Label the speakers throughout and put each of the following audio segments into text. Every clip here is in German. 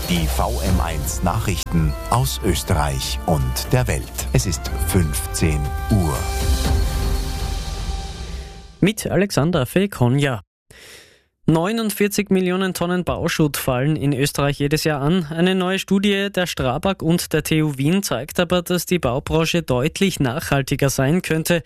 Speaker 1: Die VM1 Nachrichten aus Österreich und der Welt. Es ist 15 Uhr.
Speaker 2: Mit Alexander Felkonja. 49 Millionen Tonnen Bauschutt fallen in Österreich jedes Jahr an. Eine neue Studie der Strabag und der TU Wien zeigt aber, dass die Baubranche deutlich nachhaltiger sein könnte.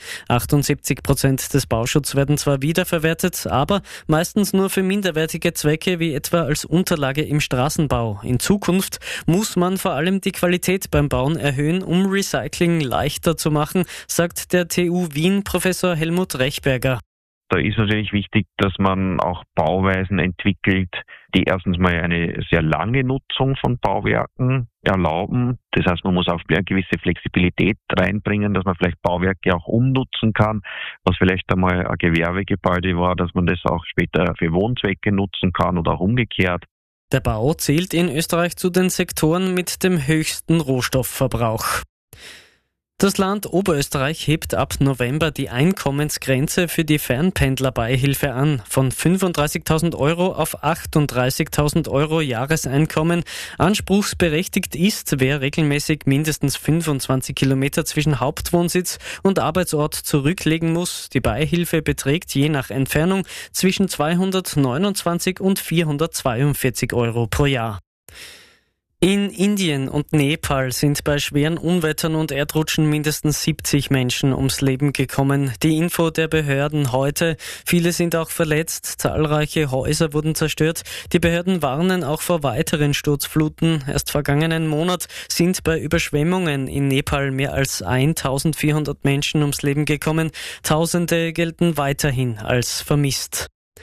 Speaker 2: 78% des Bauschutts werden zwar wiederverwertet, aber meistens nur für minderwertige Zwecke, wie etwa als Unterlage im Straßenbau. In Zukunft muss man vor allem die Qualität beim Bauen erhöhen, um Recycling leichter zu machen, sagt der TU Wien Professor Helmut Rechberger.
Speaker 3: Da ist natürlich wichtig, dass man auch Bauweisen entwickelt, die erstens mal eine sehr lange Nutzung von Bauwerken erlauben. Das heißt, man muss auch eine gewisse Flexibilität reinbringen, dass man vielleicht Bauwerke auch umnutzen kann, was vielleicht einmal ein Gewerbegebäude war, dass man das auch später für Wohnzwecke nutzen kann oder auch umgekehrt.
Speaker 2: Der Bau zählt in Österreich zu den Sektoren mit dem höchsten Rohstoffverbrauch. Das Land Oberösterreich hebt ab November die Einkommensgrenze für die Fernpendlerbeihilfe an, von 35.000 Euro auf 38.000 Euro Jahreseinkommen. Anspruchsberechtigt ist, wer regelmäßig mindestens 25 Kilometer zwischen Hauptwohnsitz und Arbeitsort zurücklegen muss. Die Beihilfe beträgt je nach Entfernung zwischen 229 und 442 Euro pro Jahr. In Indien und Nepal sind bei schweren Unwettern und Erdrutschen mindestens 70 Menschen ums Leben gekommen. Die Info der Behörden heute. Viele sind auch verletzt. Zahlreiche Häuser wurden zerstört. Die Behörden warnen auch vor weiteren Sturzfluten. Erst vergangenen Monat sind bei Überschwemmungen in Nepal mehr als 1400 Menschen ums Leben gekommen. Tausende gelten weiterhin als vermisst.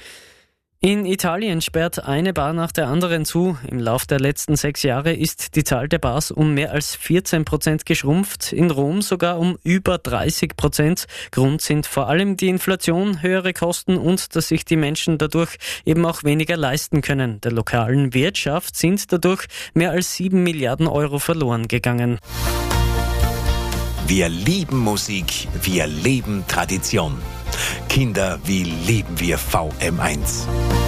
Speaker 2: In Italien sperrt eine Bar nach der anderen zu. Im Lauf der letzten 6 Jahre ist die Zahl der Bars um mehr als 14% geschrumpft, in Rom sogar um über 30%. Grund sind vor allem die Inflation, höhere Kosten und dass sich die Menschen dadurch eben auch weniger leisten können. Der lokalen Wirtschaft sind dadurch mehr als 7 Milliarden Euro verloren gegangen.
Speaker 1: Wir lieben Musik, wir leben Tradition. Kinder, wie lieben wir VM1.